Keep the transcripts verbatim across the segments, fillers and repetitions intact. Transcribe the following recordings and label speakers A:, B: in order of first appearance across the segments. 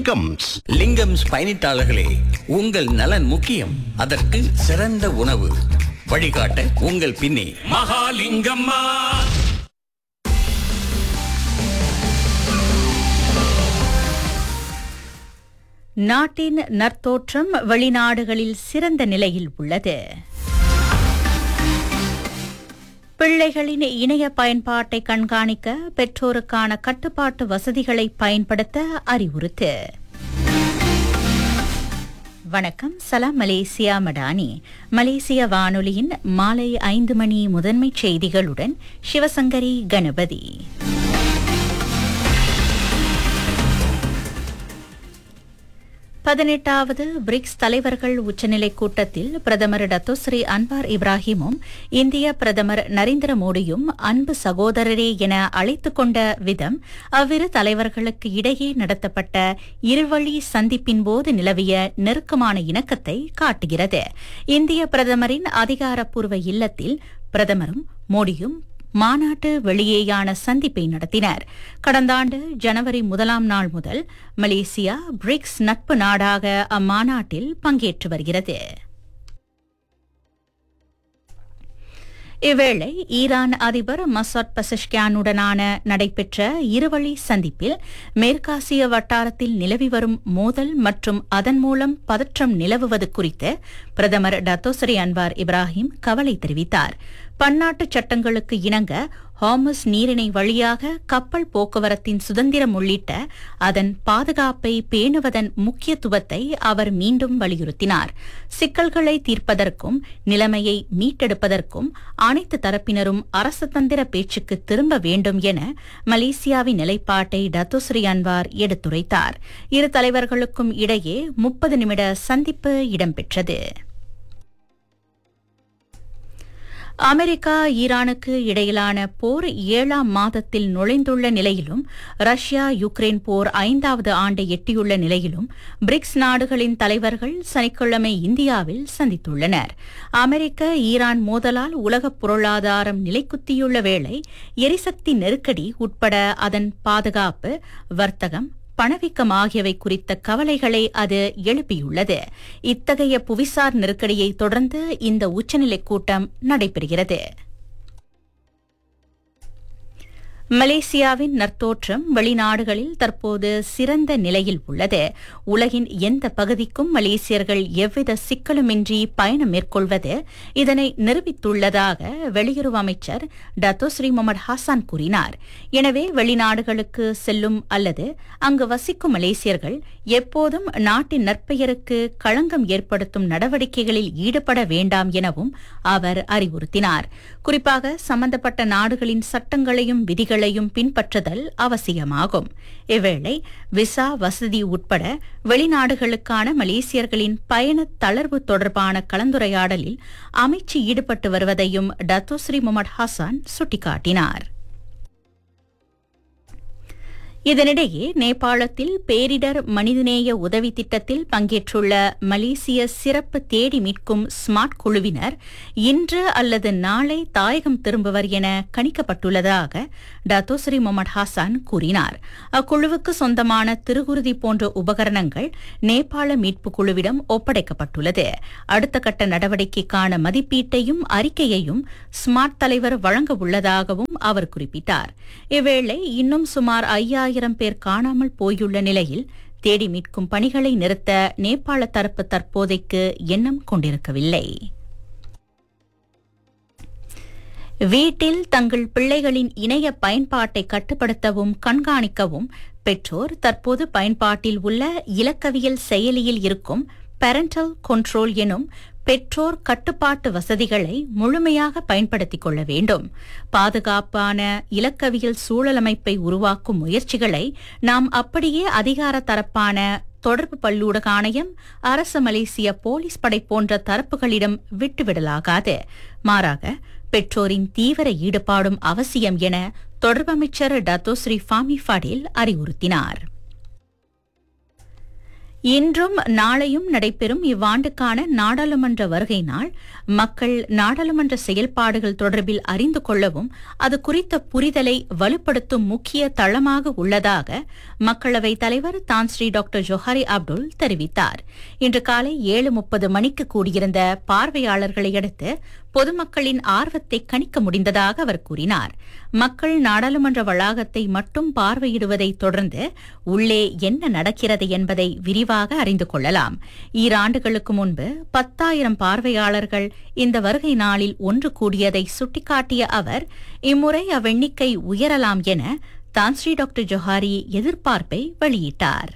A: லிங்கம்ஸ்.
B: லிங்கம்ஸ் பயணித்தாளர்களே, உங்கள் நலன் முக்கியம். அதற்கு சிறந்த உணவு வழிகாட்ட உங்கள் பின்னே மகாலிங்கம்மா.
C: நாட்டின் நற்தோற்றம் வெளிநாடுகளில் சிறந்த நிலையில் உள்ளது. பிள்ளைகளின் இணைய பயன்பாட்டை கண்காணிக்க பெற்றோருக்கான கட்டுப்பாட்டு வசதிகளை பயன்படுத்த அறிவுறுத்து. வணக்கம், சலாம் மலேசியா மடானி. மலேசிய வானொலியின் மாலை ஐந்து மணி முதன்மைச் செய்திகளுடன் சிவசங்கரி கணபதி. பதினெட்டாவது பிரிக்ஸ் தலைவர்கள் உச்சநிலை கூட்டத்தில் பிரதமர் டத்தோஸ்ரீ அன்வார் இப்ராஹிமும் இந்திய பிரதமர் நரேந்திர மோடியும் அன்பு சகோதரரே என அழைத்துக் கொண்ட விதம் அவ்விரு தலைவர்களுக்கு இடையே நடத்தப்பட்ட இருவழி சந்திப்பின் போது நிலவிய நெருக்கமான இணக்கத்தை காட்டுகிறது. இந்திய பிரதமரின் அதிகாரப்பூர்வ இல்லத்தில் பிரதமரும் மோடியும் மாநாட்டு வெளியேயான சந்திப்பை நடத்தினர். கடந்த ஆண்டு ஜனவரி முதலாம் நாள் முதல் மலேசியா பிரிக்ஸ் நட்பு நாடாக அம்மாநாட்டில் பங்கேற்று வருகிறது. இவ்வேளை ஈரான் அதிபர் மசூத் பெசஷ்கியானுடனான நடைபெற்ற இருவழி சந்திப்பில் மேற்காசிய வட்டாரத்தில் நிலவி வரும் மோதல் மற்றும் அதன் மூலம் பதற்றம் நிலவுவது குறித்து பிரதமர் டத்தோஸ்ரீ அன்வார் இப்ராஹிம் கவலை தெரிவித்தார். பன்னாட்டு சட்டங்களுக்கு இணங்க ஹார்முஸ் நீரிணை வழியாக கப்பல் போக்குவரத்தின் சுதந்திரம் உள்ளிட்ட அதன் பாதுகாப்பை பேணுவதன் முக்கியத்துவத்தை அவர் மீண்டும் வலியுறுத்தினார். சிக்கல்களை தீர்ப்பதற்கும் நிலைமையை மீட்டெடுப்பதற்கும் அனைத்து தரப்பினரும் அரசதந்திர பேச்சுக்கு திரும்ப வேண்டும் என மலேசியாவின் நிலைப்பாட்டை டத்தோஸ்ரீ அன்வார் எடுத்துரைத்தார். இரு தலைவர்களுக்கும் இடையே முப்பது நிமிட சந்திப்பு இடம்பெற்றது. அமெரிக்கா ஈரானுக்கு இடையிலான போர் ஏழாம் மாதத்தில் நுழைந்துள்ள நிலையிலும் ரஷ்யா யுக்ரைன் போர் ஐந்தாவது ஆண்டை எட்டியுள்ள நிலையிலும் பிரிக்ஸ் நாடுகளின் தலைவர்கள் சனிக்கிழமை இந்தியாவில் சந்தித்துள்ளனர். அமெரிக்க ஈரான் மோதலால் உலக பொருளாதாரம் நிலைக்குத்தியுள்ள வேளை எரிசக்தி நெருக்கடி உட்பட அதன் பாதுகாப்பு, வர்த்தகம், பணவீக்கம் ஆகியவை குறித்த கவலைகளை அது எழுப்பியுள்ளது. இத்தகைய புவிசார் நெருக்கடியை தொடர்ந்து இந்த உச்சநிலை கூட்டம் நடைபெறுகிறது. மலேசியாவின் நற்தோற்றம் வெளிநாடுகளில் தற்போது சிறந்த நிலையில் உள்ளது. உலகின் எந்த பகுதிக்கும் மலேசியர்கள் எவ்வித சிக்கலுமின்றி பயணம் மேற்கொள்வது இதனை நிரூபித்துள்ளதாக வெளியுறவு அமைச்சர் டத்தோஸ்ரீ முகமது ஹாசான் கூறினார். எனவே வெளிநாடுகளுக்கு செல்லும் அல்லது அங்கு வசிக்கும் மலேசியர்கள் எப்போதும் நாட்டின் நற்பெயருக்கு களங்கம் ஏற்படுத்தும் நடவடிக்கைகளில் ஈடுபட வேண்டாம் எனவும் அவர் அறிவுறுத்தினார். குறிப்பாக சம்பந்தப்பட்ட நாடுகளின் சட்டங்களையும் விதிகளையும் பின்பற்றுதல் அவசியமாகும். இவ்வேளை விசா வசதி உட்பட வெளிநாடுகளுக்கான மலேசியர்களின் பயண தளர்வு தொடர்பான கலந்துரையாடலில் அமைச்சு ஈடுபட்டு வருவதையும் டத்தோஸ்ரீ முகமது ஹாசான் சுட்டிக்காட்டினார். இதனிடையே நேபாளத்தில் பேரிடர் மனிதநேய உதவி திட்டத்தில் பங்கேற்றுள்ள மலேசிய சிறப்பு தேடி மீட்கும் ஸ்மார்ட் குழுவினர் இன்று அல்லது நாளை தாயகம் திரும்புவர் என கணிக்கப்பட்டுள்ளதாக டத்தோஸ்ரீ முகமது ஹாசான் கூறினார். அக்குழுவுக்கு சொந்தமான திருகுருதி போன்ற உபகரணங்கள் நேபாள மீட்பு குழுவிடம் ஒப்படைக்கப்பட்டுள்ளது. அடுத்த கட்ட நடவடிக்கைக்கான மதிப்பீட்டையும் அறிக்கையையும் ஸ்மார்ட் தலைவர் வழங்க உள்ளதாகவும் அவர் குறிப்பிட்டார். இவ்வேளை இன்னும் சுமார் ஐயாயிரம் ஆயிரம் பேர் காணாமல் போயுள்ள நிலையில் தேடி மீட்கும் பணிகளை நிறுத்த நேபாள தரப்பு தற்போதைக்கு எண்ணம் கொண்டிருக்கவில்லை. வீட்டில் தங்கள் பிள்ளைகளின் இணைய பயன்பாட்டை கட்டுப்படுத்தவும் கண்காணிக்கவும் பெற்றோர் தற்போது பயன்பாட்டில் உள்ள இலக்கவியல் செயலியில் இருக்கும் பேரண்டல் கண்ட்ரோல் எனும் பெற்றோர் கட்டுப்பாட்டு வசதிகளை முழுமையாக பயன்படுத்திக் கொள்ள வேண்டும். பாதுகாப்பான இலக்கவியல் சூழலமைப்பை உருவாக்கும் முயற்சிகளை நாம் அப்படியே அதிகார தரப்பான தொடர்பு பல்லூடக ஆணையம், அரசு மலேசிய போலீஸ் படை போன்ற தரப்புகளிடம் விட்டுவிடலாகாது. மாறாக பெற்றோரின் தீவிர ஈடுபாடும் அவசியம் என தொடர்பமைச்சர் டத்தோஸ்ரீ ஃபாமி ஃபடேல் அறிவுறுத்தினார். இன்றும் நாளையும் நடைபெறும் இவ்வாண்டுக்கான நாடாளுமன்ற வருகை நாள் மக்கள் நாடாளுமன்ற செயல்பாடுகள் தொடர்பில் அறிந்து கொள்ளவும் அது குறித்த புரிதலை வலுப்படுத்தும் முக்கிய தளமாக உள்ளதாக மக்களவைத் தலைவர் தான்ஸ்ரீ டாக்டர் ஜொஹாரி அப்துல் தெரிவித்தார். இன்று காலை ஏழு முப்பது மணிக்கு கூடியிருந்த பார்வையாளர்களை அடுத்து பொதுமக்களின் ஆர்வத்தை கணிக்க முடிந்ததாக அவர் கூறினார். மக்கள் நாடாளுமன்ற வளாகத்தை மட்டும் பார்வையிடுவதைத் தொடர்ந்து உள்ளே என்ன நடக்கிறது என்பதை விரிவாக அறிந்து கொள்ளலாம். ஈராண்டுகளுக்கு முன்பு பத்தாயிரம் பார்வையாளர்கள் இந்த வருகை நாளில் ஒன்று கூடியதை சுட்டிக்காட்டிய அவர் இம்முறை அவ்வெண்ணிக்கை உயரலாம் என தான்ஸ்ரீ டாக்டர் ஜொஹாரி எதிர்பார்ப்பை வெளியிட்டார்.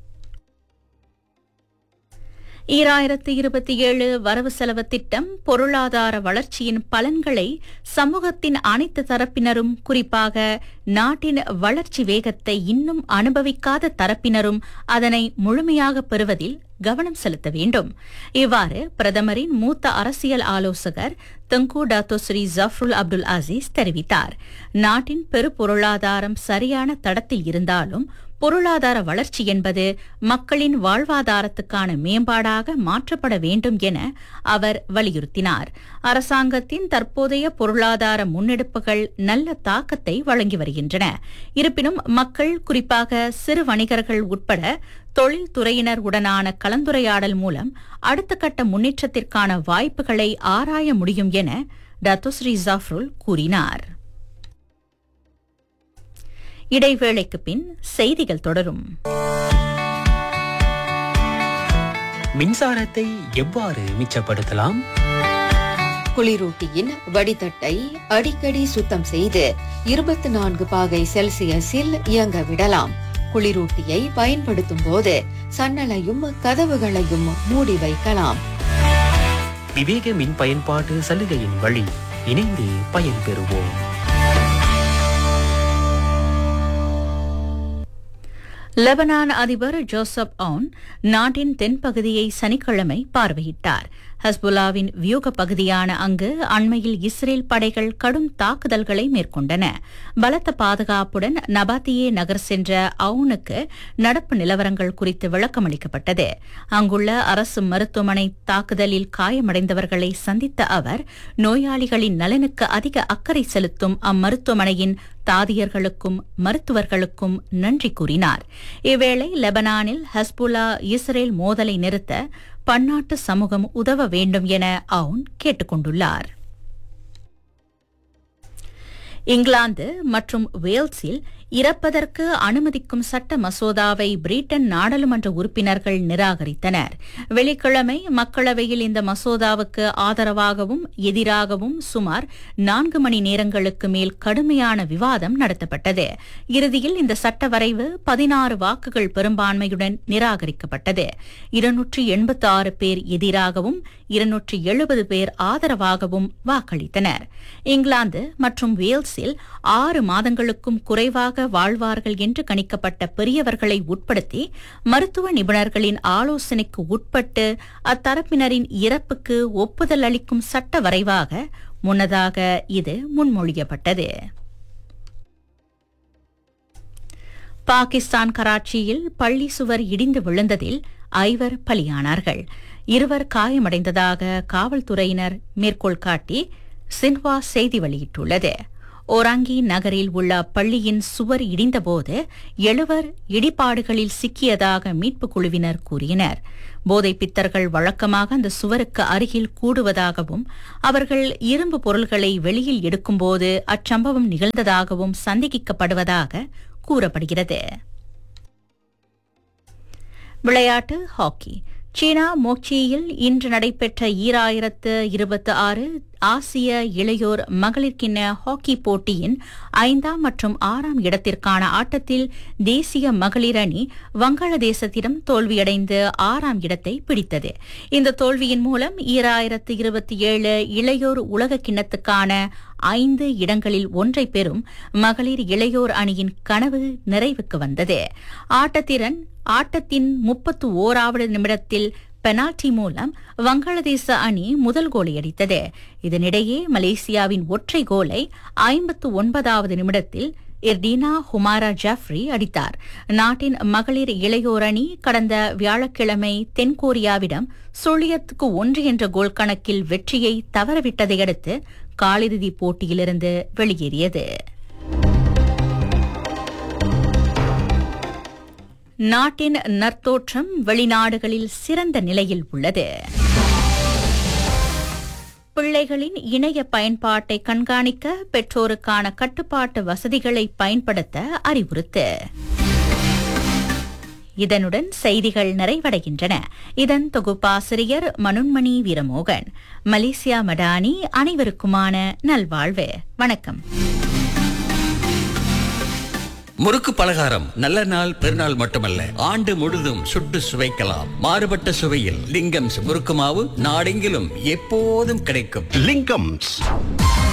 C: ஈராயிரத்து இருபத்தி ஏழு வரவு செலவு திட்டம் பொருளாதார வளர்ச்சியின் பலன்களை சமூகத்தின் அனைத்து தரப்பினரும், குறிப்பாக நாட்டின் வளர்ச்சி வேகத்தை இன்னும் அனுபவிக்காத தரப்பினரும் அதனை முழுமையாக பெறுவதில் கவனம் செலுத்த வேண்டும். இவ்வாறு பிரதமரின் மூத்த அரசியல் ஆலோசகர் தங்கு டாத்தோஸ்ரீ ஜஃப்ருல் அப்துல் அசீஸ் தெரிவித்தார். நாட்டின் பெரு பொருளாதாரம் சரியான தடத்தில் இருந்தாலும் பொருளாதார வளர்ச்சி என்பது மக்களின் வாழ்வாதாரத்துக்கான மேம்பாடாக மாற்றப்பட வேண்டும் என அவர் வலியுறுத்தினார். அரசாங்கத்தின் தற்போதைய பொருளாதார முன்னெடுப்புகள் நல்ல தாக்கத்தை வழங்கி வருகின்றன. இருப்பினும் மக்கள், குறிப்பாக சிறு வணிகர்கள் உட்பட தொழில்துறையினர் உடனான கலந்துரையாடல் மூலம் அடுத்த கட்ட முன்னேற்றத்திற்கான வாய்ப்புகளை ஆராய முடியும் என டாத்தோஸ்ரீ ஜஃப்ருல் கூறினார். இடைவேளைக்கு பின் செய்திகள் தொடரும்.
A: மின்சாரத்தை எவ்வாறு மிச்சப்படுத்தலாம்?
D: குளிரூட்டியின் வடிதட்டை அடிக்கடி சுத்தம் செய்து இருபத்தி நான்கு பாகை செல்சியஸில் இயங்க விடலாம். குளிரூட்டியை பயன்படுத்தும் போது சன்னலையும் கதவுகளையும் மூடி வைக்கலாம்.
A: விவேக மின் பயன்பாட்டு சலுகையின் வழி இணைந்து பயன்பெறுவோம்.
C: லெபனான் அதிபர் ஜோசப் அவுன் நாட்டின் தென்பகுதியை சனிக்கிழமை பார்வையிட்டார். ஹஸ்புல்லாவின் வியூக பகுதியான அங்கு அண்மையில் இஸ்ரேல் படைகள் கடும் தாக்குதல்களை மேற்கொண்டன. பலத்த பாதுகாப்புடன் நபாத்தியே நகர் சென்ற அவுனுக்கு நடப்பு நிலவரங்கள் குறித்து விளக்கமளிக்கப்பட்டது. அங்குள்ள அரசு மருத்துவமனை தாக்குதலில் காயமடைந்தவர்களை சந்தித்த அவர் நோயாளிகளின் நலனுக்கு அதிக அக்கறை செலுத்தும் அம்மருத்துவமனையின் தாதியர்களுக்கும் மருத்துவர்களுக்கும் நன்றி கூறினார். இவ்வேளை லெபனானில் ஹஸ்புல்லா இஸ்ரேல் மோதலை நிறுத்த பன்னாட்டு சமூகம் உதவ வேண்டும் என அவுன் கேட்டுக் கொண்டுள்ளார். இங்கிலாந்து மற்றும் வேல்ஸில் இறப்பதற்கு அனுமதிக்கும் சட்ட மசோதாவை பிரிட்டன் நாடாளுமன்ற உறுப்பினர்கள் நிராகரித்தனர். வெள்ளிக்கிழமை மக்களவையில் இந்த மசோதாவுக்கு ஆதரவாகவும் எதிராகவும் சுமார் நான்கு மணி நேரங்களுக்கு மேல் கடுமையான விவாதம் நடத்தப்பட்டது. இறுதியில் இந்த சட்ட வரைவு பதினாறு வாக்குகள் பெரும்பான்மையுடன் நிராகரிக்கப்பட்டது. இருநூற்றி எண்பத்தி ஆறு பேர் எதிராகவும் இருநூற்றி எழுபது பேர் ஆதரவாகவும் வாக்களித்தனர். இங்கிலாந்து மற்றும் வேல்ஸில் ஆறு மாதங்களுக்கும் குறைவாக வாழ்வார்கள் என்று கணிக்கப்பட்ட பெரியவர்களை உட்படுத்தி மருத்துவ நிபுணர்களின் ஆலோசனைக்கு உட்பட்டு அத்தரப்பினரின் இறப்புக்கு ஒப்புதல் அளிக்கும் சட்ட வரைவாக முன்னதாக இது முன்மொழியப்பட்டது. பாகிஸ்தான் கராச்சியில் பள்ளி சுவர் இடிந்து விழுந்ததில் ஐவர் பலியானார்கள். இருவர் காயமடைந்ததாக காவல்துறையினர் மேற்கோள் காட்டி சின்ஹுவா செய்தி வெளியிட்டுள்ளது. ஓராங்கி நகரில் உள்ள பள்ளியின் சுவர் இடிந்தபோது எழுவர் இடிபாடுகளில் சிக்கியதாக மீட்புக் குழுவினர் கூறினர். போதை பித்தர்கள் வழக்கமாக அந்த சுவருக்கு அருகில் கூடுவதாகவும் அவர்கள் இரும்பு பொருள்களை வெளியில் எடுக்கும்போது அச்சம்பவம் நிகழ்ந்ததாகவும் சந்தேகிக்கப்படுவதாக கூறப்படுகிறது. விளையாட்டு ஹாக்கி. சீனா மோக்சியில் இன்று நடைபெற்ற ஈராயிரத்து இருபத்தி ஆறு ஆசிய இளையோர் மகளிர்கிண்ண ஹாக்கி போட்டியின் ஐந்தாம் மற்றும் ஆறாம் இடத்திற்கான ஆட்டத்தில் தேசிய மகளிர் அணி வங்காளதேசத்திடம் தோல்வியடைந்து ஆறாம் இடத்தை பிடித்தது. இந்த தோல்வியின் மூலம் ஈராயிரத்து இருபத்தி ஏழு இளையோர் உலக கிண்ணத்துக்கான ஐந்து இடங்களில் ஒன்றை பெறும் மகளிர் இளையோர் அணியின் கனவு நிறைவுக்கு வந்தது. ஆட்டத்திறன் ஆட்டத்தின் முப்பத்து ஓராவது நிமிடத்தில் பெனால்டி மூலம் வங்காளதேச அணி முதல் கோலை அடித்தது. இதனிடையே மலேசியாவின் ஒற்றை கோலை ஐம்பத்து ஒன்பதாவது நிமிடத்தில் இர்டீனா ஹுமாரா ஜாஃப்ரி அடித்தார். நாட்டின் மகளிர் இளையோர் அணி கடந்த வியாழக்கிழமை தென்கொரியாவிடம் சுழியத்துக்கு ஒன்று என்ற கோல் கணக்கில் வெற்றியை தவறவிட்டதை அடுத்து காலிறுதிப் போட்டியிலிருந்து வெளியேறியது. நாட்டின் நற்தோற்றம் வெளிநாடுகளில் சிறந்த நிலையில் உள்ளது. பிள்ளைகளின் இணைய பயன்பாட்டை கண்காணிக்க பெற்றோருக்கான கட்டுப்பாட்டு வசதிகளை பயன்படுத்த அறிவுறுத்து. இதனுடன் செய்திகள் நிறைவடைகின்றன. இதன் தொகுப்பாசிரியர் மனுன்மணி வீரமோகன். மலேசியா மடானி. அனைவருக்குமான நல்வாழ்வு. வணக்கம்.
B: முறுக்கு பலகாரம் நல்ல நாள் பெருநாள் மட்டுமல்ல, ஆண்டு முழுதும் சுட்டு சுவைக்கலாம். மாறுபட்ட சுவையில் லிங்கம்ஸ் முறுக்கு மாவு நாடெங்கிலும் எப்போதும் கிடைக்கும்.
E: லிங்கம்ஸ்.